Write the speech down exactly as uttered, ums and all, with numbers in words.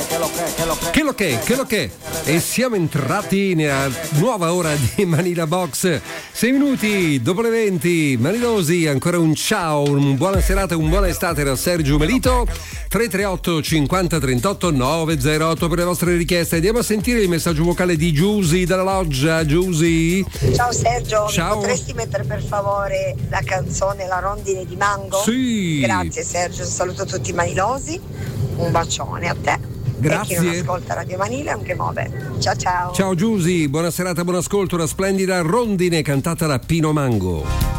Che lo che, che lo che. E siamo entrati nella nuova ora di Manila Box. Sei minuti dopo le venti. Manilosi, ancora un ciao, un buona serata, un buona estate da Sergio Melito. tre tre otto cinquanta trentotto novecentootto per le vostre richieste. Andiamo a sentire il messaggio vocale di Giusy dalla loggia. Giusy. Ciao Sergio, ciao. Mi potresti mettere per favore la canzone La rondine di Mango? Sì. Grazie Sergio, saluto tutti i manilosi. Un bacione a te. Grazie. E chi non ascolta Radio Manila anche muove. Ciao ciao. Ciao Giusy, buona serata, buon ascolto. Una splendida rondine cantata da Pino Mango.